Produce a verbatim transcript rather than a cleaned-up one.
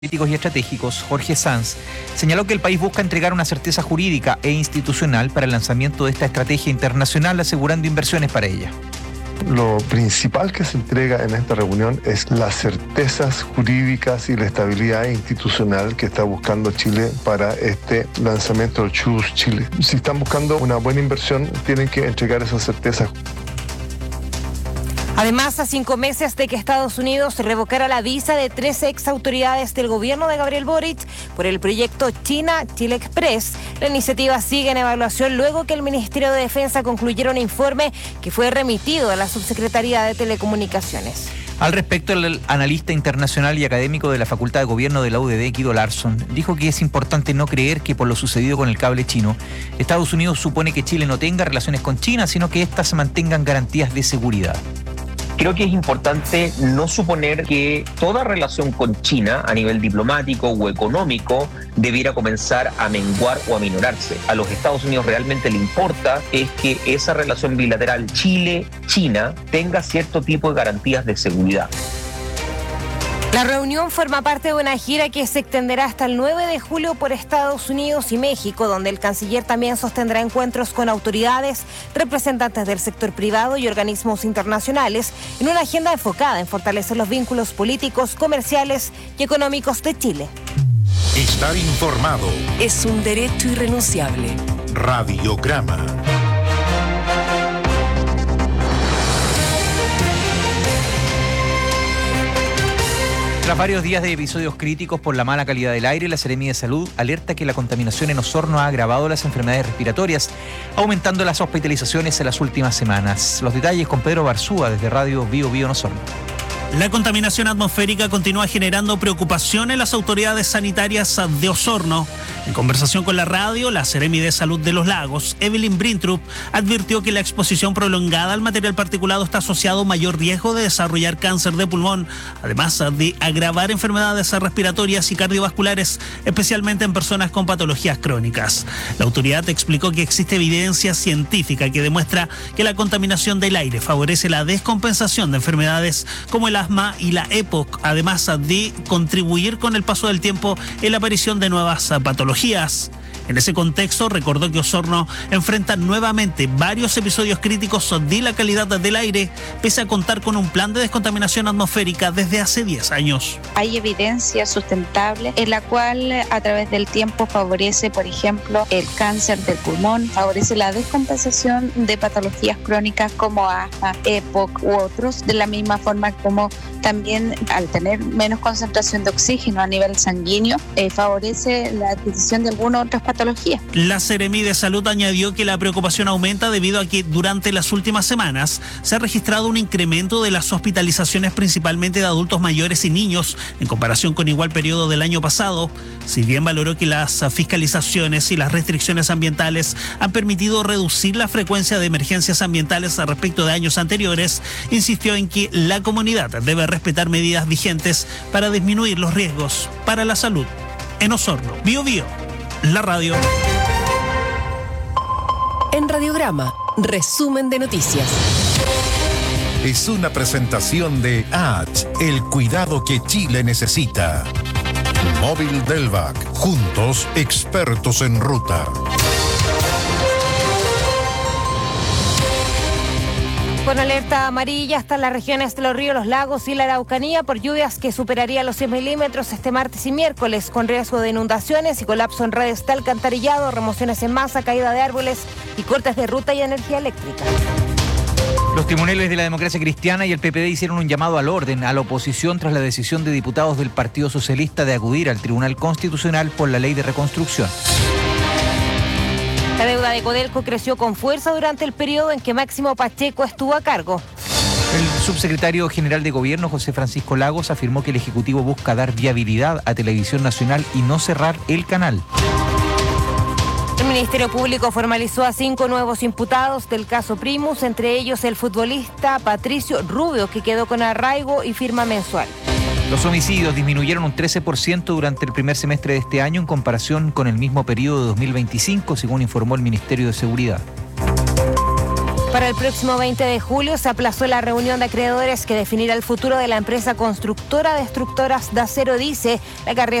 Políticos y estratégicos, Jorge Sanz, señaló que el país busca entregar una certeza jurídica e institucional para el lanzamiento de esta estrategia internacional, asegurando inversiones para ella. Lo principal que se entrega en esta reunión es las certezas jurídicas y la estabilidad institucional que está buscando Chile para este lanzamiento del Choose Chile. Si están buscando una buena inversión, tienen que entregar esas certezas. Además, a cinco meses de que Estados Unidos revocara la visa de tres ex autoridades del gobierno de Gabriel Boric por el proyecto China-Chile Express, la iniciativa sigue en evaluación luego que el Ministerio de Defensa concluyera un informe que fue remitido a la Subsecretaría de Telecomunicaciones. Al respecto, el analista internacional y académico de la Facultad de Gobierno de la U D D, Guido Larsson, dijo que es importante no creer que por lo sucedido con el cable chino, Estados Unidos supone que Chile no tenga relaciones con China, sino que éstas mantengan garantías de seguridad. Creo que es importante no suponer que toda relación con China a nivel diplomático o económico debiera comenzar a menguar o a minorarse. A los Estados Unidos realmente le importa es que esa relación bilateral Chile-China tenga cierto tipo de garantías de seguridad. La reunión forma parte de una gira que se extenderá hasta el nueve de julio por Estados Unidos y México, donde el canciller también sostendrá encuentros con autoridades, representantes del sector privado y organismos internacionales, en una agenda enfocada en fortalecer los vínculos políticos, comerciales y económicos de Chile. Estar informado es un derecho irrenunciable. Radiograma. Tras varios días de episodios críticos por la mala calidad del aire, la Seremi de Salud alerta que la contaminación en Osorno ha agravado las enfermedades respiratorias, aumentando las hospitalizaciones en las últimas semanas. Los detalles con Pedro Barzúa desde Radio Bio Bio en Osorno. La contaminación atmosférica continúa generando preocupación en las autoridades sanitarias de Osorno. En conversación con la radio, la Seremi de Salud de los Lagos, Evelyn Brintrup, advirtió que la exposición prolongada al material particulado está asociado a un mayor riesgo de desarrollar cáncer de pulmón, además de agravar enfermedades respiratorias y cardiovasculares, especialmente en personas con patologías crónicas. La autoridad explicó que existe evidencia científica que demuestra que la contaminación del aire favorece la descompensación de enfermedades como el asma y la E P O C, además de contribuir con el paso del tiempo en la aparición de nuevas patologías. En ese contexto, recordó que Osorno enfrenta nuevamente varios episodios críticos de la calidad del aire, pese a contar con un plan de descontaminación atmosférica desde hace diez años. Hay evidencia sustentable en la cual a través del tiempo favorece, por ejemplo, el cáncer del pulmón, favorece la descompensación de patologías crónicas como asma, E P O C u otros, de la misma forma como también al tener menos concentración de oxígeno a nivel sanguíneo, eh, favorece la adquisición de algunas otras patologías. La Seremi de Salud añadió que la preocupación aumenta debido a que durante las últimas semanas se ha registrado un incremento de las hospitalizaciones principalmente de adultos mayores y niños en comparación con igual periodo del año pasado. Si bien valoró que las fiscalizaciones y las restricciones ambientales han permitido reducir la frecuencia de emergencias ambientales respecto de años anteriores, insistió en que la comunidad debe respetar medidas vigentes para disminuir los riesgos para la salud. En Osorno, Bio Bio, la radio. En Radiograma, resumen de noticias. Es una presentación de A H, el cuidado que Chile necesita. Móvil Delvac, juntos expertos en ruta. Con alerta amarilla están las regiones de los ríos, los lagos y la Araucanía por lluvias que superarían los cien milímetros este martes y miércoles, con riesgo de inundaciones y colapso en redes de alcantarillado, remociones en masa, caída de árboles y cortes de ruta y energía eléctrica. Los tribunales de la Democracia Cristiana y el P P D hicieron un llamado al orden a la oposición tras la decisión de diputados del Partido Socialista de acudir al Tribunal Constitucional por la Ley de Reconstrucción. La deuda de Codelco creció con fuerza durante el periodo en que Máximo Pacheco estuvo a cargo. El subsecretario general de Gobierno, José Francisco Lagos, afirmó que el Ejecutivo busca dar viabilidad a Televisión Nacional y no cerrar el canal. El Ministerio Público formalizó a cinco nuevos imputados del caso Primus, entre ellos el futbolista Patricio Rubio, que quedó con arraigo y firma mensual. Los homicidios disminuyeron un trece por ciento durante el primer semestre de este año en comparación con el mismo periodo de dos mil veinticinco, según informó el Ministerio de Seguridad. Para el próximo veinte de julio se aplazó la reunión de acreedores que definirá el futuro de la empresa constructora Destructoras de Acero, dice la carrera.